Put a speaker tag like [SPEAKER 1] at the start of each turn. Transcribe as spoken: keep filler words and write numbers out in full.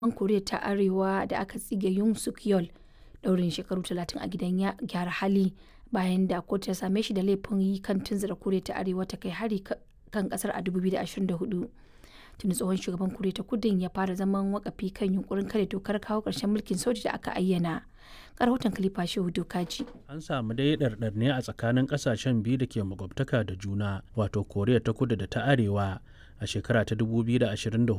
[SPEAKER 1] Shugaban Koriya ta Arewa da aka tsige Yoon Suk Yeol ɗaurin shekaru talatin a gidan gyara hali bayan da kotu ta same shi da laifin yi kan tunzura Koriya ta Arewa ta kai hari kan kasar a dubu biyu da ashirin da hudu. Tuni tsohon shugaban Koriya ta Kudun ya fara zaman wakafi kan yunkurin kare dokar kawo ƙarshen mulkin soji da aka ayyana. Rahoton Khalifa Shehu Dokaji.
[SPEAKER 2] An samu dai ɗarɗar ne a tsakanin ƙasashen biyu da ke makwabtaka da juna, wato Koriya ta Kudu da ta Arewa, a shekara ta dubu biyu da ashirin da hudu.